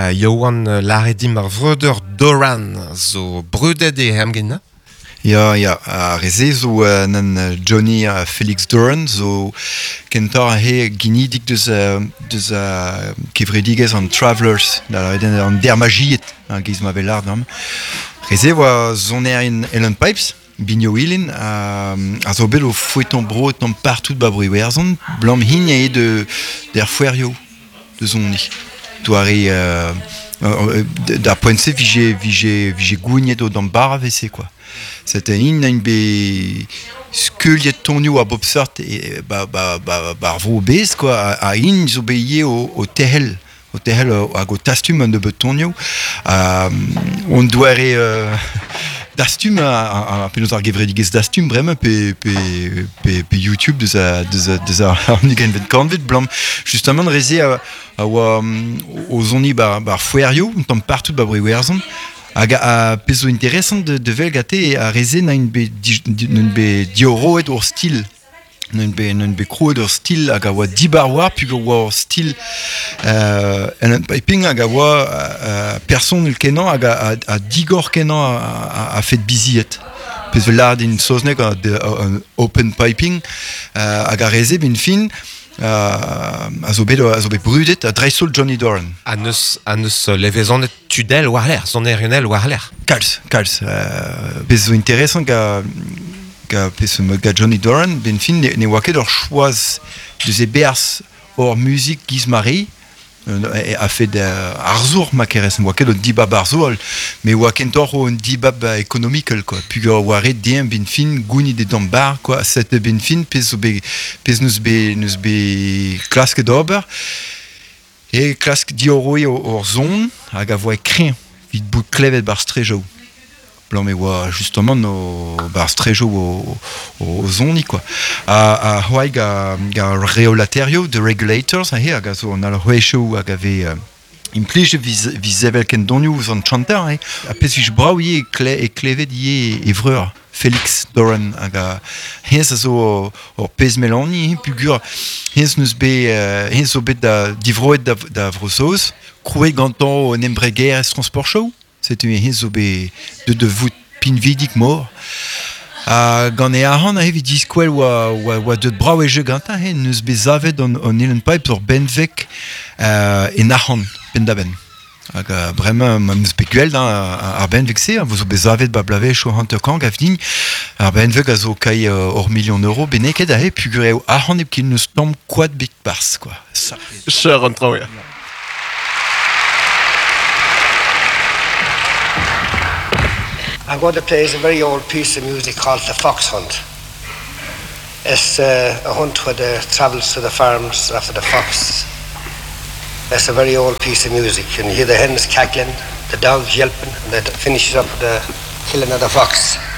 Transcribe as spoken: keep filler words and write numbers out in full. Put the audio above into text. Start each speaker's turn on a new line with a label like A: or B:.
A: uh, Johan uh, Laredim ar vreuder Doran zo brudet e hemgena.
B: Ja, ja, a reze zo uh, nan uh, Johnny uh, Felix Doran zo kentor he ginidik deus, uh, deus uh, kevredigez an Travelers, da an der magiet, uh, giz ma velard nam. Reze oa zon er in Ellen Pipes, Binio Willin, a, a zo bet o foueton bro etam partout ba bruiwerzon, blam hin e de der fouerio de zon ni. Toare euh, euh, da poense vije vije vije gougnet o dan bar avese quoi. C'était in une be skuliet tonio a bob sort et ba ba ba ba vo bez quoi a in zo beye au au tehel au tehel a go tastum de betonio euh, on doit euh, dastum a a penos ar gevredigez dastum vraiment pe pe pe pe YouTube de za de za de za nigen vet kanvet blam justement reze a a o zoni ba ba fuerio on tombe partout ba briwerzon hag a peso interessant de de vel gate a reze na une be une be dioroet or stil une be une be croet or stil hag a wa dibarwar puis wa stil euh en piping hag a wa person el kenan hag a a digor kenan a a fait biziet peso lard in sosnek de open piping hag a reze bin fin Uh, a zo bet a zo bet brudet a dreisol Johnny Doran.
A: A neus, a neus levezonet tudel war l'air, son erunel war l'air.
B: Kalz, kalz. Uh, bez zo interesant ga, ga, pez, ga Johnny Doran, ben fin ne, ne oa ket ur choaz deus e berzh or musik giz mare, a fait arzour ma keres, oa ket o dibab arzour, me oa kentor o un dibab ekonomikel, quoi. Pugur oare dien ben fin gouni de dambar, quoi. Set ben fin pez be pez neus be neus be klask d'ober, e klask dioroi or zon, hag a voa kren, vid bout klevet bar strejo. Blanc mais oa justement no bar strejo o o zoni quoi. A a hoai ga ga reolaterio de regulators a he hag a zo an al hoesho hag ave uh, implije vis visevel ken donio zon chanter eh. A pez vich braoui e kle e klevet ie e vreur Felix Doran hag a hens a zo or pez melani pugur hens neus be uh, hens o bet da divroet da, da vrosos krouet gantan o nembreger es transport show. C'est une hizobe de de voûte pinvidik mort. A gant e ahan a hevi diskwel oa oa oa deut brao e je ganta he neus bezavet on on Ellen Pipes or benvek euh, en ahan pendaben. Hag a bremañ ma neus pekuel da ar benvek se, vous bezavet ba blave cho hanter kang avning ar benvek a zo kai uh, or million euro beneket a he pugure o ahan e kin neus tom quad bit bars quoi.
A: Sure on traoia.
C: I'm going to play a very old piece of music called The Fox Hunt. It's uh, a hunt where they travels to the farms after the fox. It's a very old piece of music, and you hear the hens cackling, the dogs yelping, and it finishes up with the killing of the fox.